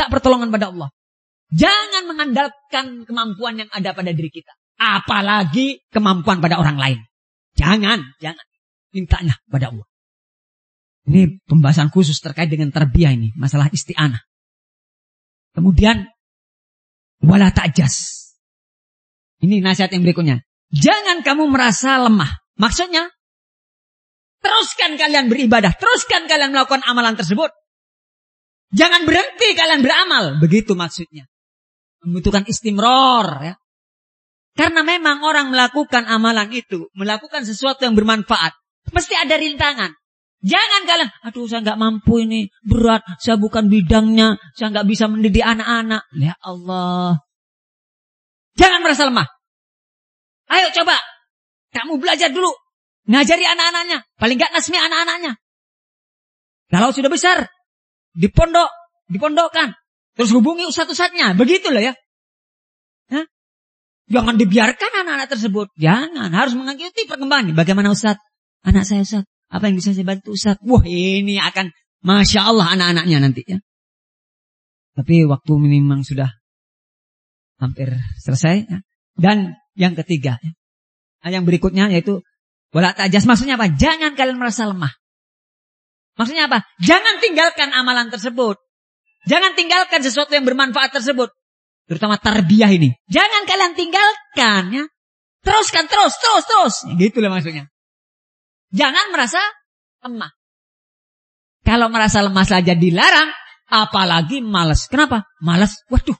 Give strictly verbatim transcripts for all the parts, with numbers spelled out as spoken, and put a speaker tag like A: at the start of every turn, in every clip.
A: minta pertolongan pada Allah. Jangan mengandalkan kemampuan yang ada pada diri kita. Apalagi kemampuan pada orang lain. Jangan, jangan. Mintanya pada Allah. Ini pembahasan khusus terkait dengan tarbiyah ini. Masalah isti'anah. Kemudian, wala ta'jas. Ini nasihat yang berikutnya. Jangan kamu merasa lemah. Maksudnya, teruskan kalian beribadah. Teruskan kalian melakukan amalan tersebut. Jangan berhenti kalian beramal. Begitu maksudnya. Membutuhkan istimror. Ya. Karena memang orang melakukan amalan itu. Melakukan sesuatu yang bermanfaat. Mesti ada rintangan. Jangan kalian, aduh saya nggak mampu ini. Berat, saya bukan bidangnya. Saya nggak bisa mendidik anak-anak. Ya Allah. Jangan merasa lemah. Ayo coba. Kamu belajar dulu. Ngajari anak-anaknya. Paling nggak nasmi anak-anaknya. Kalau sudah besar. Di pondok. Dipondokkan. Terus hubungi ustadz-ustadznya. Begitulah ya. Hah? Jangan dibiarkan anak-anak tersebut. Jangan. Harus mengikuti perkembangan. Bagaimana ustadz? Anak saya ustadz. Apa yang bisa saya bantu ustadz? Wah ini akan. Masya Allah anak-anaknya nanti ya. Tapi waktu memang sudah. Hampir selesai. Ya. Dan yang ketiga. Ya. Yang berikutnya yaitu. Wala ta'jas. Maksudnya apa? Jangan kalian merasa lemah. Maksudnya apa? Jangan tinggalkan amalan tersebut. Jangan tinggalkan sesuatu yang bermanfaat tersebut. Terutama tarbiyah ini. Jangan kalian tinggalkan. Ya. Teruskan terus, terus, terus. Gitu lah maksudnya. Jangan merasa lemah. Kalau merasa lemah saja dilarang. Apalagi malas. Kenapa? Malas. Waduh.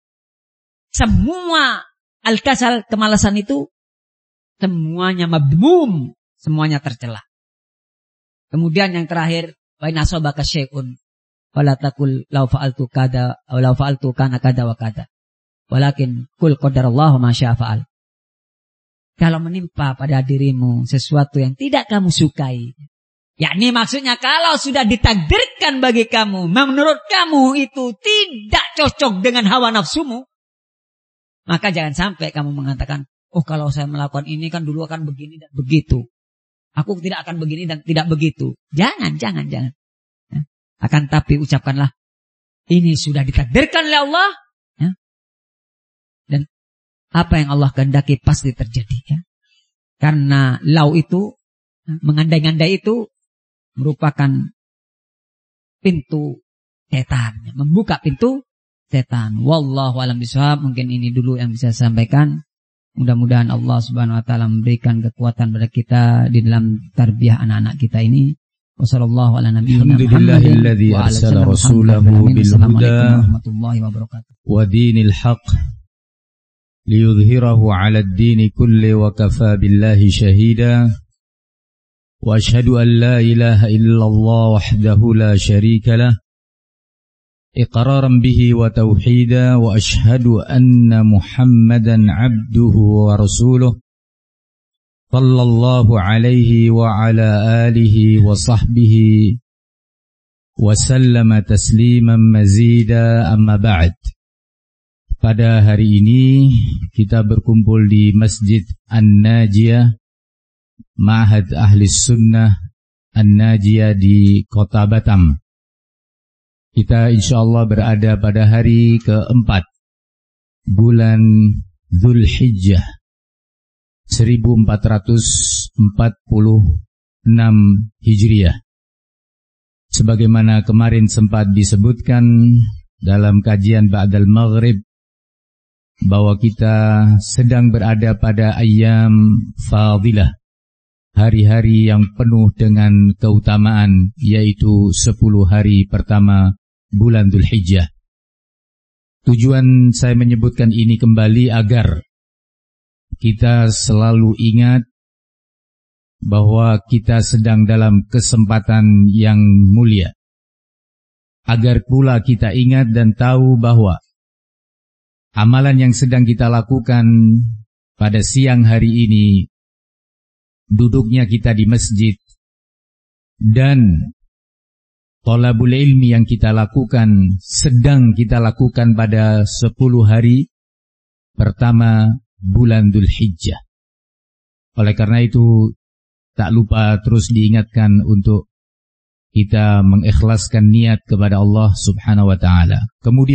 A: Semua al-kasal, kemalasan itu. Semuanya madmum. Semuanya tercela. Kemudian yang terakhir. Wa in asabaka syai'un. Wala taqul law fa'altu kada. Atau law fa'altu kana kada wa kada. Walakin kul qadarallahu ma syaa fa'al. Kalau menimpa pada dirimu sesuatu yang tidak kamu sukai. Yakni maksudnya kalau sudah ditakdirkan bagi kamu. Menurut kamu itu tidak cocok dengan hawa nafsumu. Maka jangan sampai kamu mengatakan. Oh kalau saya melakukan ini kan dulu akan begini dan begitu. Aku tidak akan begini dan tidak begitu. Jangan, jangan, jangan. Ya. Akan tapi ucapkanlah. Ini sudah ditakdirkan oleh Allah. Ya. Dan apa yang Allah kehendaki pasti terjadi. Ya. Karena lau itu, mengandai-andai itu, merupakan pintu setan. Membuka pintu setan. Wallahu a'lam bishawab. Mungkin ini dulu yang bisa saya sampaikan. Mudah-mudahan Allah subhanahu wa ta'ala memberikan kekuatan pada kita di dalam tarbiyah anak-anak kita ini. Wassallallahu ala nabiyyina Muhammadin wa ala sallam rasulahu bil huda wa dinil haq liyudhhirahu ala ad-din kulli wa kafa billahi shahida wa ashhadu an la ilaha illallah wahdahu la sharika lah إقرارا به وتوحيدا وأشهد أن محمدا عبده ورسوله صلى الله عليه وعلى آله وصحبه وسلم تسليما مزيدا أما بعد. Pada hari ini kita berkumpul di Masjid An-Najiyah Ma'had Ahli Sunnah An-Najiyah di Kota Batam. Kita insyaallah berada pada hari keempat bulan Dzulhijjah seribu empat ratus empat puluh enam Hijriah. Sebagaimana kemarin sempat disebutkan dalam kajian Ba'dal Maghrib bahwa kita sedang berada pada ayyam fadilah, hari-hari yang penuh dengan keutamaan, yaitu sepuluh hari pertama bulan Dzulhijjah. Tujuan saya menyebutkan ini kembali agar kita selalu ingat bahwa kita sedang dalam kesempatan yang mulia. Agar pula kita ingat dan tahu bahwa amalan yang sedang kita lakukan pada siang hari ini, duduknya kita di masjid, dan thalabul ilmi yang kita lakukan, sedang kita lakukan pada sepuluh hari pertama bulan Dzulhijjah. Oleh karena itu, tak lupa terus diingatkan untuk kita mengikhlaskan niat kepada Allah subhanahu wa ta'ala. Kemudian